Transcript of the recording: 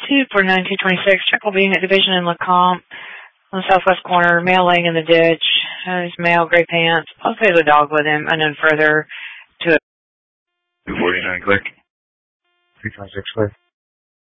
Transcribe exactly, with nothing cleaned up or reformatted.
two for nine two twenty-six, check will be unit division in Lecomte on the southwest corner, male laying in the ditch. Uh, his male, gray pants, possibly has a dog with him, and then further to two forty-nine, clear. three twenty-six, clear.